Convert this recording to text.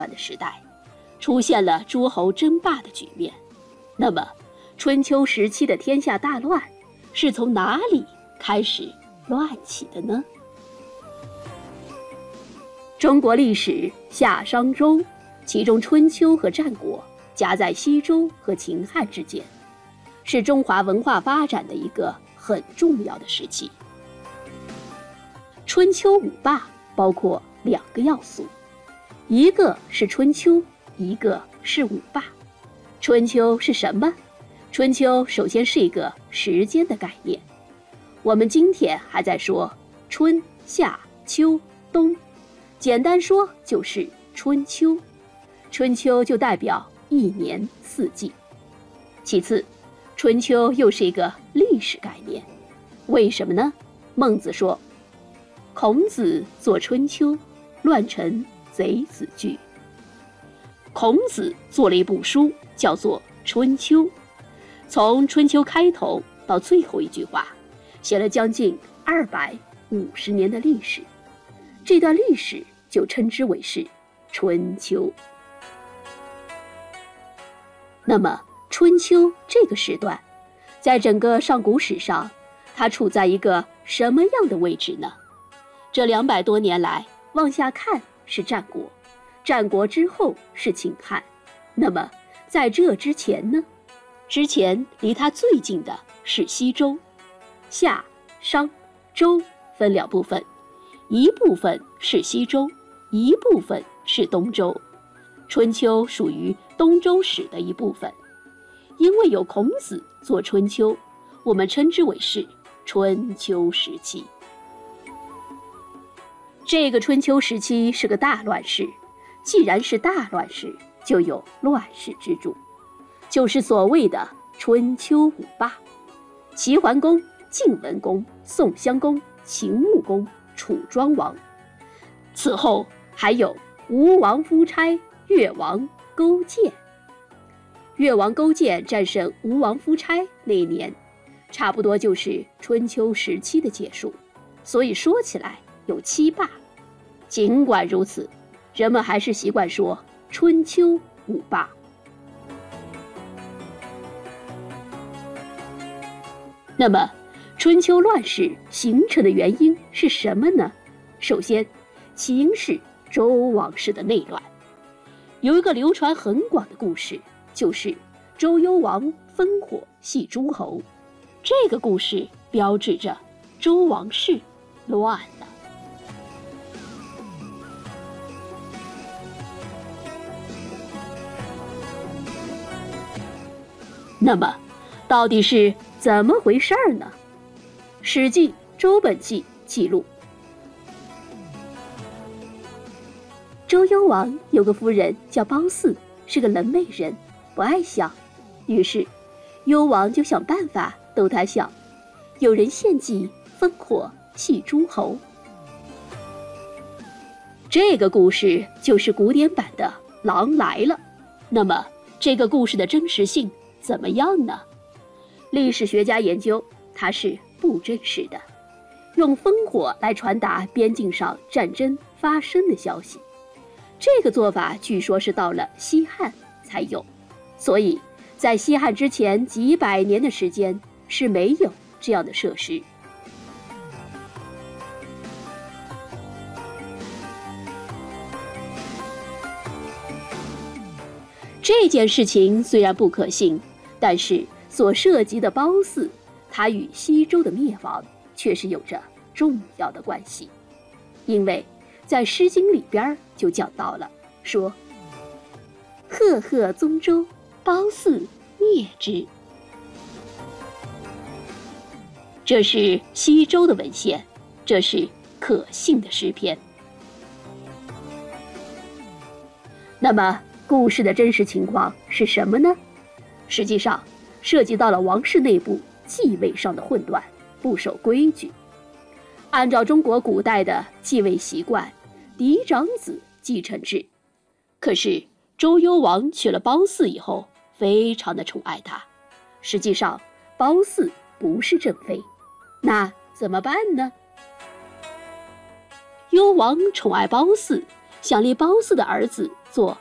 的时代，出现了诸侯争霸的局面。那么，春秋时期的天下大乱是从哪里开始乱起的呢？中国历史夏商周，其中春秋和战国夹在西周和秦汉之间，是中华文化发展的一个很重要的时期。春秋五霸包括2个要素，一个是春秋，一个是五霸。春秋是什么？春秋首先是一个时间的概念，我们今天还在说春夏秋冬，简单说就是春秋。春秋就代表1年4季。其次，春秋又是一个历史概念，为什么呢？孟子说，孔子作春秋，乱臣贼子惧。孔子做了一部书，叫做《春秋》，从春秋开头到最后一句话，写了将近250年的历史。这段历史就称之为是春秋。那么，春秋这个时段，在整个上古史上，它处在一个什么样的位置呢？这200多年来，往下看是战国，战国之后是秦汉。那么，在这之前呢？之前离它最近的是西周。夏、商、周分2部分，一部分是西周，一部分是东周。春秋属于东周史的一部分。因为有孔子做春秋，我们称之为是春秋时期。这个春秋时期是个大乱世，既然是大乱世，就有乱世之主，就是所谓的春秋五霸：齐桓公、晋文公、宋襄公、秦穆公、楚庄王。此后还有吴王夫差、越王勾践。越王勾践战胜吴王夫差那一年，差不多就是春秋时期的结束，所以说起来有7霸。尽管如此，人们还是习惯说春秋五霸。那么，春秋乱世形成的原因是什么呢？首先，起因是周王室的内乱。有一个流传很广的故事，就是周幽王烽火戏诸侯。这个故事标志着周王室乱了。那么，到底是怎么回事呢？《史记·周本纪》记录，周幽王有个夫人叫褒姒，是个冷美人，不爱笑。于是，幽王就想办法逗她笑。有人献计烽火戏诸侯。这个故事就是古典版的《狼来了》。那么，这个故事的真实性怎么样呢？历史学家研究，它是不真实的，用烽火来传达边境上战争发生的消息。这个做法据说是到了西汉才有，所以在西汉之前几百年的时间是没有这样的设施。这件事情虽然不可信，但是所涉及的褒姒，它与西周的灭亡确实有着重要的关系。因为在《诗经》里边就讲到了，说赫赫宗周，褒姒灭之。这是西周的文献，这是可信的诗篇。那么故事的真实情况是什么呢？实际上涉及到了王室内部继位上的混乱，不守规矩。按照中国古代的继位习惯，嫡长子继承制。可是周幽王娶了褒姒以后，非常的宠爱她。实际上褒姒不是正妃，那怎么办呢？幽王宠爱褒姒，想立褒姒的儿子做